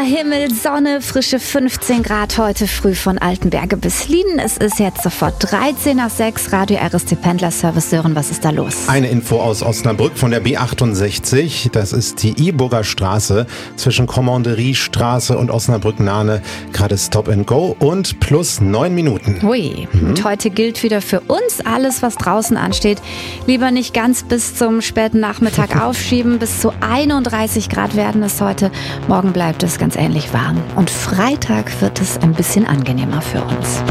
Himmel, Sonne, frische 15 Grad heute früh von Altenberge bis Lieden. Es ist jetzt sofort 13 nach 6, Radio RST Pendlerservice. Sören, was ist da los? Eine Info aus Osnabrück von der B68. Das ist die Iburger Straße zwischen Kommandoriestraße und Osnabrück-Nahne. Gerade Stop and Go und plus 9 Minuten. Hui, und heute gilt wieder für uns alles, was draußen ansteht. Lieber nicht ganz bis zum späten Nachmittag aufschieben. Bis zu 31 Grad werden es heute. Morgen bleibt es ganz ähnlich warm. Und Freitag wird es ein bisschen angenehmer für uns.